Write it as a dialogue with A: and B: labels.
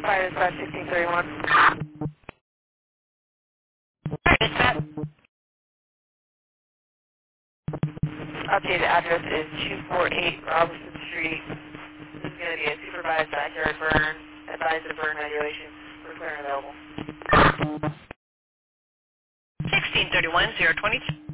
A: Fire dispatch 1631.
B: Fire dispatch.
A: Updated address is 248 Robinson Street. This is going to be a supervised backyard burn. Advise the burn regulation for clear and available.
B: 1631, 022.